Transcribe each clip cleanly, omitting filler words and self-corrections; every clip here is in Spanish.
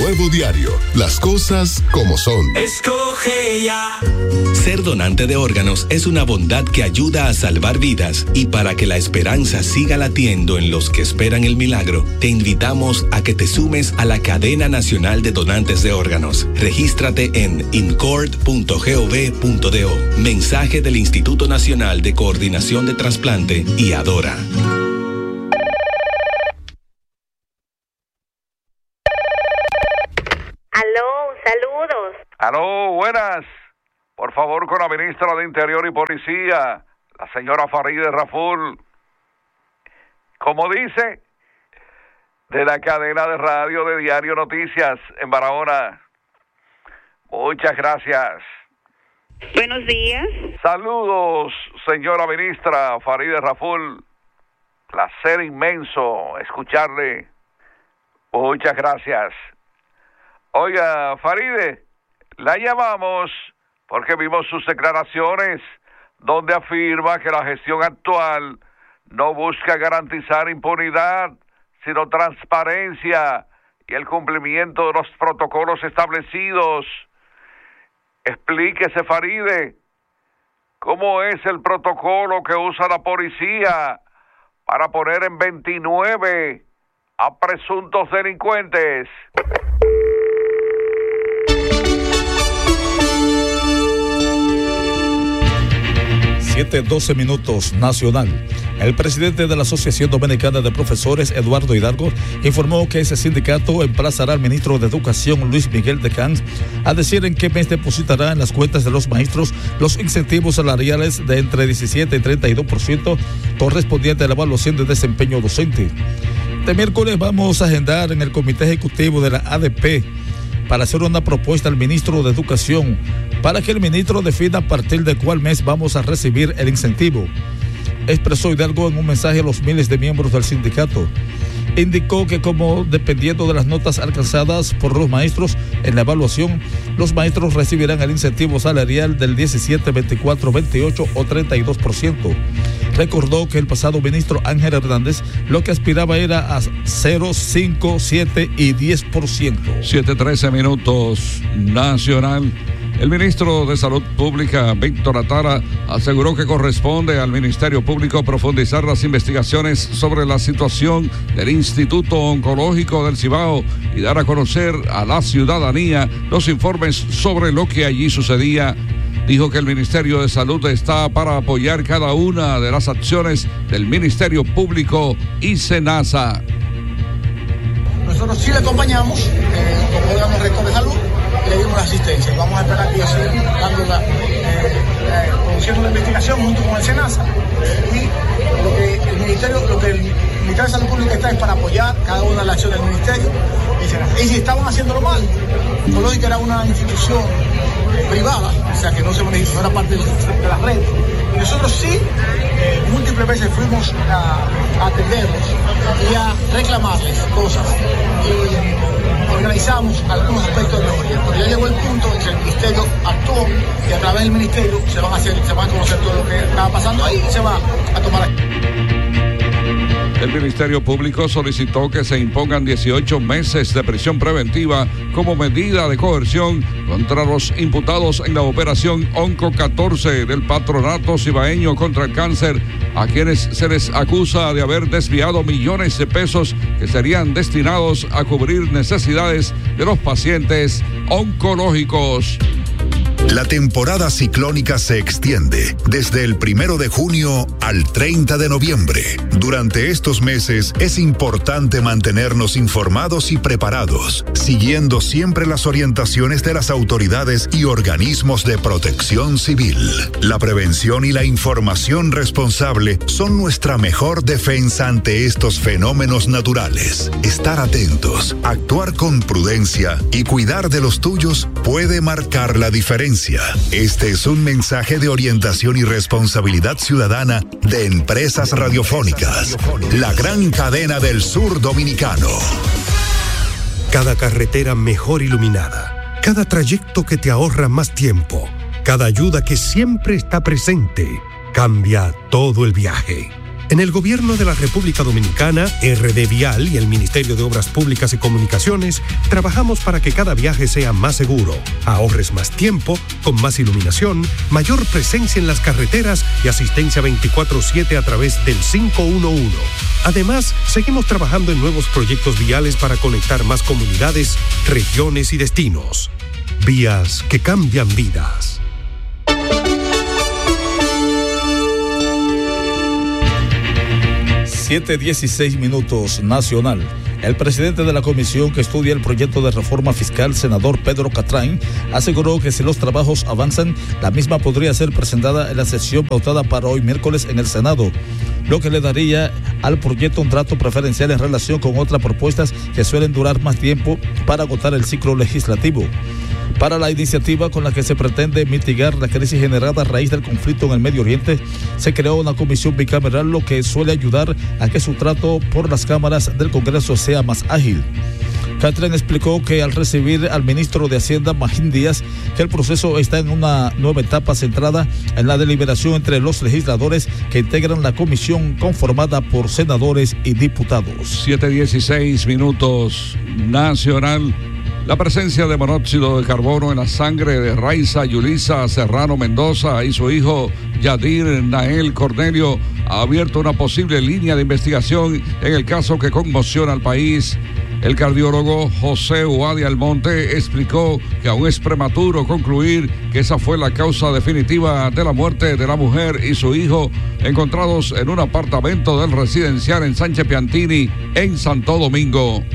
Nuevo Diario. Las cosas como son. Escoge ya. Ser donante de órganos es una bondad que ayuda a salvar vidas, y para que la esperanza siga latiendo en los que esperan el milagro, te invitamos a que te sumes a la Cadena Nacional de Donantes de Órganos. Regístrate en incord.gov.do. Mensaje del Instituto Nacional de Coordinación de Trasplante y Adora. Aló, saludos. Aló, buenas. Por favor, con la ministra de Interior y Policía, la señora Farideh Raful. Como dice, de la cadena de radio de Diario Noticias en Barahona. Muchas gracias. Buenos días. Saludos, señora ministra Farideh Raful. Placer inmenso escucharle. Muchas gracias. Oiga, Farideh, la llamamos porque vimos sus declaraciones donde afirma que la gestión actual no busca garantizar impunidad, sino transparencia y el cumplimiento de los protocolos establecidos. Explíquese, Farideh, ¿cómo es el protocolo que usa la policía para poner en 29 a presuntos delincuentes? 7:12 minutos, Nacional. El presidente de la Asociación Dominicana de Profesores, Eduardo Hidalgo, informó que ese sindicato emplazará al ministro de Educación, Luis Miguel Decán, a decir en qué mes depositará en las cuentas de los maestros los incentivos salariales de entre 17 y 32% correspondiente a la evaluación de desempeño docente. Este miércoles vamos a agendar en el Comité Ejecutivo de la ADP para hacer una propuesta al ministro de Educación para que el ministro defina a partir de cuál mes vamos a recibir el incentivo, expresó Hidalgo en un mensaje a los miles de miembros del sindicato. Indicó que como dependiendo de las notas alcanzadas por los maestros en la evaluación, los maestros recibirán el incentivo salarial del 17, 24, 28 o 32%. Recordó que el pasado ministro Ángel Hernández lo que aspiraba era a 0, 5, 7 y 10%. 7:13 minutos, Nacional. El ministro de Salud Pública, Víctor Atara, aseguró que corresponde al Ministerio Público profundizar las investigaciones sobre la situación del Instituto Oncológico del Cibao y dar a conocer a la ciudadanía los informes sobre lo que allí sucedía. Dijo que el Ministerio de Salud está para apoyar cada una de las acciones del Ministerio Público y SENASA. Nosotros sí le acompañamos como órgano rector de salud y le dimos la asistencia. Vamos a esperar que ellos sigan dando produciendo la investigación junto con el SENASA. Y lo que el Ministerio de Salud Pública está es para apoyar cada una de las acciones del Ministerio y SENASA. Y si estaban haciéndolo mal, Oncológica era una institución privada, o sea que no era parte de las redes. Y nosotros sí, múltiples veces fuimos a atenderlos y a reclamarles cosas y organizamos algunos aspectos de mejoría. Pero ya llegó el punto en que el ministerio actuó y a través del ministerio se van a conocer todo lo que estaba pasando ahí y se va a tomar acción. El Ministerio Público solicitó que se impongan 18 meses de prisión preventiva como medida de coerción contra los imputados en la operación Onco 14 del Patronato Cibaeño contra el Cáncer, a quienes se les acusa de haber desviado millones de pesos que serían destinados a cubrir necesidades de los pacientes oncológicos. La temporada ciclónica se extiende desde el 1 de junio al 30 de noviembre. Durante estos meses es importante mantenernos informados y preparados, siguiendo siempre las orientaciones de las autoridades y organismos de protección civil. La prevención y la información responsable son nuestra mejor defensa ante estos fenómenos naturales. Estar atentos, actuar con prudencia y cuidar de los tuyos puede marcar la diferencia. Este es un mensaje de orientación y responsabilidad ciudadana de Empresas Radiofónicas, la gran cadena del sur dominicano. Cada carretera mejor iluminada, cada trayecto que te ahorra más tiempo, cada ayuda que siempre está presente, cambia todo el viaje. En el Gobierno de la República Dominicana, RD Vial y el Ministerio de Obras Públicas y Comunicaciones trabajamos para que cada viaje sea más seguro, ahorres más tiempo, con más iluminación, mayor presencia en las carreteras y asistencia 24/7 a través del 511. Además, seguimos trabajando en nuevos proyectos viales para conectar más comunidades, regiones y destinos. Vías que cambian vidas. (7:16) Nacional. El presidente de la comisión que estudia el proyecto de reforma fiscal, senador Pedro Catrain, aseguró que si los trabajos avanzan, la misma podría ser presentada en la sesión pautada para hoy miércoles en el Senado, lo que le daría al proyecto un trato preferencial en relación con otras propuestas que suelen durar más tiempo para agotar el ciclo legislativo. Para la iniciativa con la que se pretende mitigar la crisis generada a raíz del conflicto en el Medio Oriente, se creó una comisión bicameral, lo que suele ayudar a que su trato por las cámaras del Congreso sea más ágil. Catrain explicó que al recibir al ministro de Hacienda, Magín Díaz, que el proceso está en una nueva etapa centrada en la deliberación entre los legisladores que integran la comisión conformada por senadores y diputados. 7:16 Nacional. La presencia de monóxido de carbono en la sangre de Raiza Yulisa Serrano Mendoza y su hijo Yadir Nael Cornelio ha abierto una posible línea de investigación en el caso que conmociona al país. El cardiólogo José Uadi Almonte explicó que aún es prematuro concluir que esa fue la causa definitiva de la muerte de la mujer y su hijo encontrados en un apartamento del residencial en Sánchez Piantini, en Santo Domingo.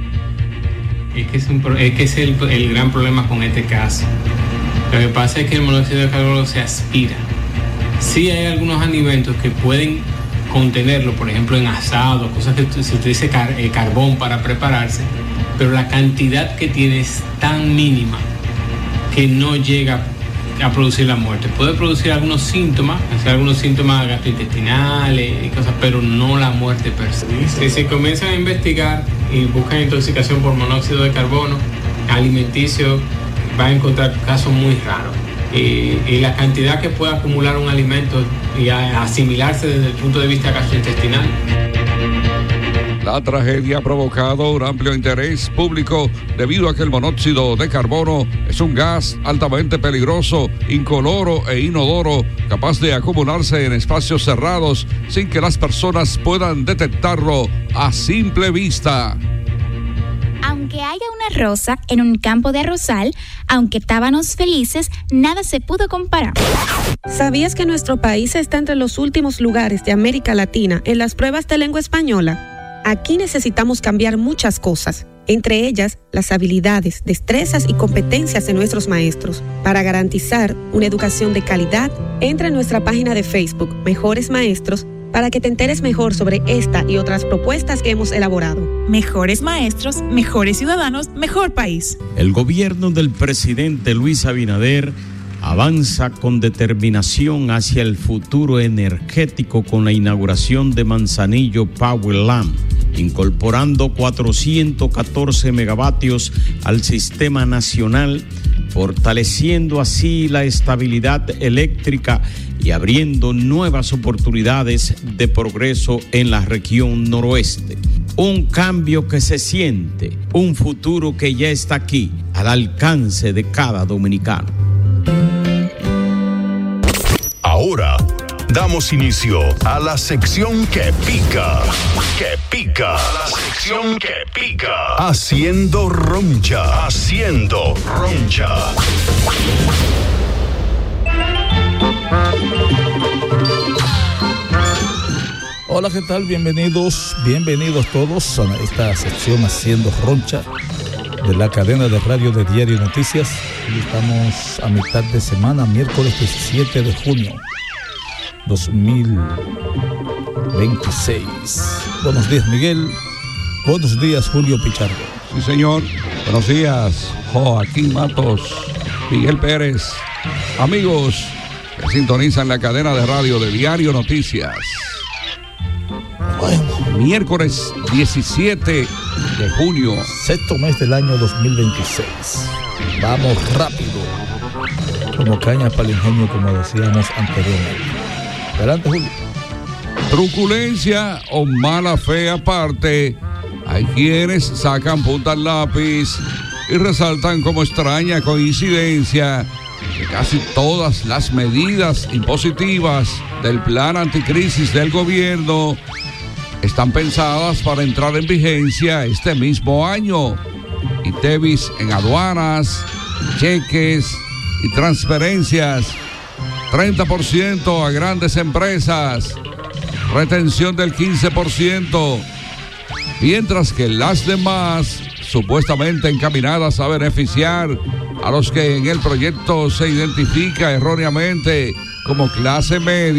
Es que es el gran problema con este caso. Lo que pasa es que el monóxido de carbono se aspira. Sí hay algunos alimentos que pueden contenerlo, por ejemplo en asado, cosas que se utiliza carbón para prepararse, pero la cantidad que tiene es tan mínima que no llega a producir la muerte. Puede producir algunos síntomas gastrointestinales y cosas, pero no la muerte per se. Si se comienzan a investigar y buscan intoxicación por monóxido de carbono alimenticio, va a encontrar casos muy raros. Y la cantidad que puede acumular un alimento y asimilarse desde el punto de vista gastrointestinal. La tragedia ha provocado un amplio interés público debido a que el monóxido de carbono es un gas altamente peligroso, incoloro e inodoro, capaz de acumularse en espacios cerrados sin que las personas puedan detectarlo a simple vista. Aunque haya una rosa en un campo de arrozal, aunque tábanos felices, nada se pudo comparar. ¿Sabías que nuestro país está entre los últimos lugares de América Latina en las pruebas de lengua española? Aquí necesitamos cambiar muchas cosas, entre ellas las habilidades, destrezas y competencias de nuestros maestros. Para garantizar una educación de calidad, entra en nuestra página de Facebook, Mejores Maestros, para que te enteres mejor sobre esta y otras propuestas que hemos elaborado. Mejores maestros, mejores ciudadanos, mejor país. El gobierno del presidente Luis Abinader avanza con determinación hacia el futuro energético con la inauguración de Manzanillo Powerland, incorporando 414 megavatios al sistema nacional, fortaleciendo así la estabilidad eléctrica y abriendo nuevas oportunidades de progreso en la región noroeste. Un cambio que se siente, un futuro que ya está aquí, al alcance de cada dominicano. Ahora damos inicio a la sección que pica. Que pica. La sección que pica. Haciendo roncha. Haciendo roncha. Hola, ¿qué tal? Bienvenidos todos a esta sección Haciendo Roncha de la cadena de radio de Diario Noticias. Hoy estamos a mitad de semana, miércoles 17 de junio 2026. Buenos días, Miguel. Buenos días, Julio Pichardo. Sí, señor. Buenos días, Joaquín Matos, Miguel Pérez. Amigos que sintonizan la cadena de radio de Diario Noticias. Bueno, miércoles 17 de junio. Sexto mes del año 2026. Vamos rápido. Como caña para el ingenio, como decíamos anteriormente. Adelante, Julio. truculencia o mala fe aparte, hay quienes sacan punta al lápiz y resaltan como extraña coincidencia que casi todas las medidas impositivas del plan anticrisis del gobierno están pensadas para entrar en vigencia este mismo año. ITEVIS en aduanas, cheques y transferencias, 30% a grandes empresas, retención del 15%, mientras que las demás, supuestamente encaminadas a beneficiar a los que en el proyecto se identifica erróneamente como clase media,